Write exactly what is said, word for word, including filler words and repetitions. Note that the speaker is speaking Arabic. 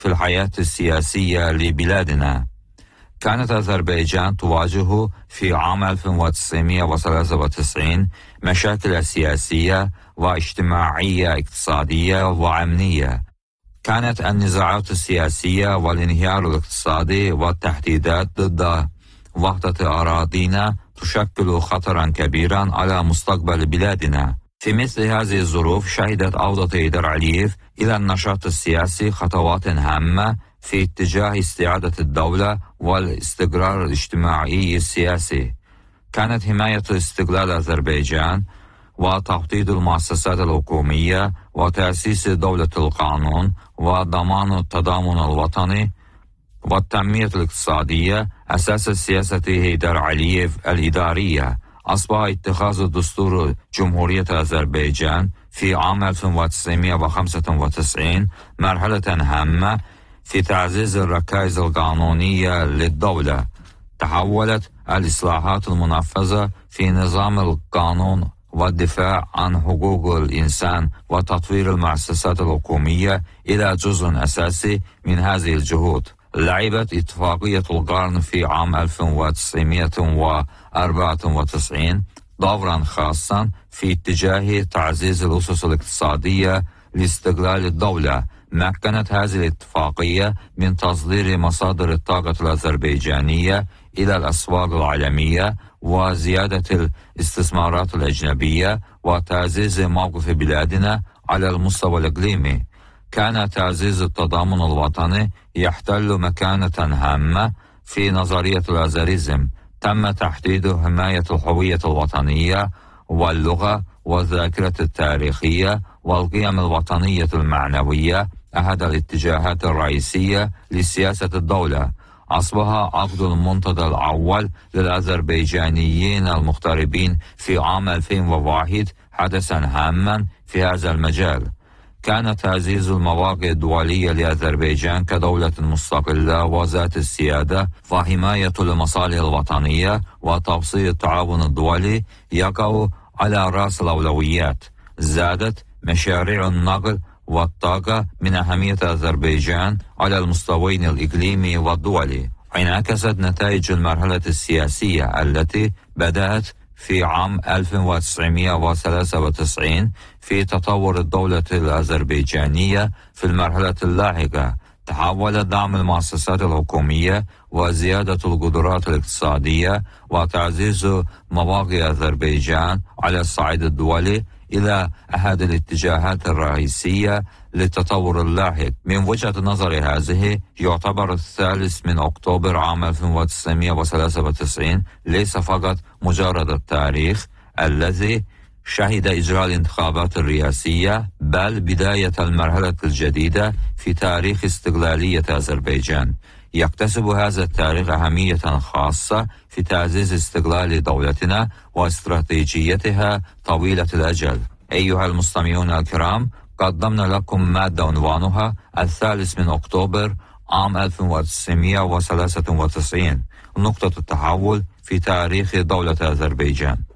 في الحياة السياسية لبلادنا. كانت أذربيجان تواجه في عام ألف وتسعمائة وثلاثة وتسعين مشاكل سياسية واجتماعية اقتصادية وأمنية. كانت النزاعات السياسية والانهيار الاقتصادي والتهديدات ضد وحدة أراضينا تشكل خطرا كبيرا على مستقبل بلادنا. في مثل هذه الظروف شهدت عودة هيدر علييف إلى النشاط السياسي خطوات هامة في اتجاه استعادة الدولة والاستقرار الاجتماعي السياسي. كانت حماية استقلال أذربيجان وتوطيد المؤسسات الحكومية وتأسيس دولة القانون وضمان التضامن الوطني والتنمية الاقتصادية أساس سياسة هيدر علييف الإدارية. أصبح اتخاذ دستور جمهورية أذربيجان في عام ألف وتسعمائة وخمسة وتسعين مرحلة هامة في تعزيز الركائز القانونية للدولة. تحولت الإصلاحات المنفذة في نظام القانون والدفاع عن حقوق الإنسان وتطوير المؤسسات الحكومية إلى جزء أساسي من هذه الجهود. لعبت اتفاقية القرن في عام ألف وتسعمائة وأربعة وتسعين دورا خاصا في اتجاه تعزيز الأسس الاقتصادية لاستقلال الدولة. مكنت هذه الاتفاقية من تصدير مصادر الطاقة الأذربيجانية إلى الأسواق العالمية وزيادة الاستثمارات الأجنبية وتعزيز موقف بلادنا على المستوى الإقليمي. كان تعزيز التضامن الوطني يحتل مكانة هامة في نظرية الأزاريزم. تم تحديد حماية الهوية الوطنية واللغة والذاكرة التاريخية والقيم الوطنية المعنوية أحد الاتجاهات الرئيسية لسياسة الدولة. أصبح عقد المنتدى الأول للأذربيجانيين المغتربين في عام ألفين وواحد حدثا هاما في هذا المجال. كان تعزيز المواقع الدولية لأذربيجان كدولة مستقلة وذات السيادة وحماية المصالح الوطنية وتوسيع التعاون الدولي يقع على رأس الأولويات. زادت مشاريع النقل والطاقة من أهمية أذربيجان على المستويين الإقليمي والدولي. انعكست نتائج المرحلة السياسية التي بدأت في عام ألف وتسعمائة وثلاثة وتسعين في تطور الدولة الأذربيجانية في المرحلة اللاحقة. تحول دعم المؤسسات الحكومية وزيادة القدرات الاقتصادية وتعزيز مواقع أذربيجان على الصعيد الدولي إلى أحد الاتجاهات الرئيسية للتطور اللاحق. من وجهة نظر هذه يعتبر الثالث من أكتوبر عام ألف وتسعمائة وثلاثة وتسعين ليس فقط مجرد التاريخ الذي شهد إجراء الانتخابات الرئاسية، بل بداية المرحلة الجديدة في تاريخ استقلالية أذربيجان. يكتسب هذا التاريخ أهمية خاصة في تعزيز استقلال دولتنا واستراتيجيتها طويلة الأجل. أيها المستمعون الكرام، قدمنا لكم مادة عنوانها الثالث من أكتوبر عام ألف وتسعمائة وثلاثة وتسعين، نقطة التحول في تاريخ دولة أذربيجان.